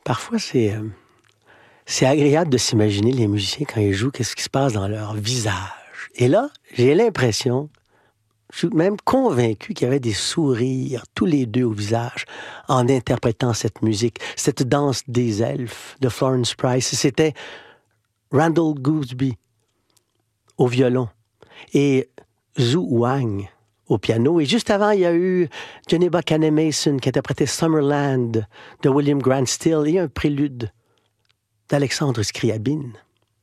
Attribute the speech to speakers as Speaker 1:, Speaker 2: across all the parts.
Speaker 1: Parfois, c'est agréable de s'imaginer les musiciens quand ils jouent, qu'est-ce qui se passe dans leur visage. Et là, j'ai l'impression, je suis même convaincu qu'il y avait des sourires, tous les deux au visage, en interprétant cette musique, cette danse des elfes de Florence Price. C'était Randall Gooseby au violon et Zhu Wang au piano. Et juste avant, il y a eu Johnny Buchanan Mason qui interprétait Summerland de William Grant Still et un prélude d'Alexandre Scriabine.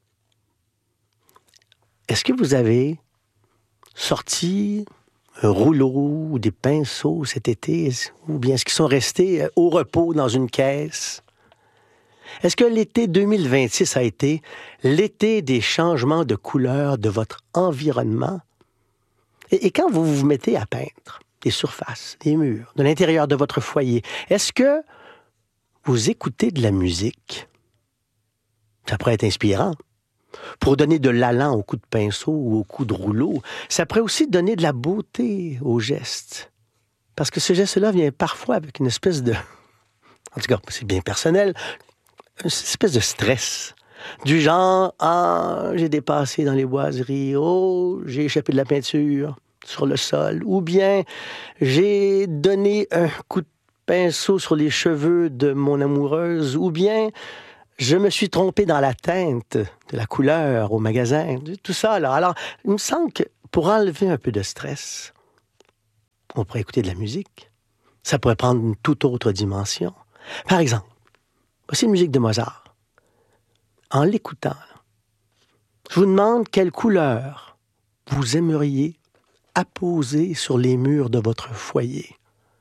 Speaker 1: Est-ce que vous avez sorti un rouleau ou des pinceaux cet été, ou bien est-ce qu'ils sont restés au repos dans une caisse? Est-ce que l'été 2026 a été l'été des changements de couleur de votre environnement? Et quand vous vous mettez à peindre des surfaces, des murs, de l'intérieur de votre foyer, est-ce que vous écoutez de la musique? Ça pourrait être inspirant. Pour donner de l'allant au coup de pinceau ou au coup de rouleau, ça pourrait aussi donner de la beauté au geste. Parce que ce geste-là vient parfois avec une espèce de... En tout cas, c'est bien personnel, une espèce de stress. Du genre, ah, j'ai dépassé dans les boiseries, oh, j'ai échappé de la peinture sur le sol, ou bien j'ai donné un coup de pinceau sur les cheveux de mon amoureuse, ou bien je me suis trompé dans la teinte de la couleur au magasin, tout ça. Là. Alors, il me semble que pour enlever un peu de stress, on pourrait écouter de la musique. Ça pourrait prendre une toute autre dimension. Par exemple, voici une musique de Mozart. En l'écoutant, je vous demande quelle couleur vous aimeriez apposer sur les murs de votre foyer.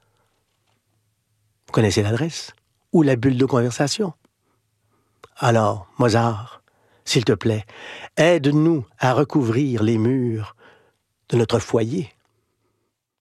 Speaker 1: Vous connaissez l'adresse ou la bulle de conversation. Alors, Mozart, s'il te plaît, aide-nous à recouvrir les murs de notre foyer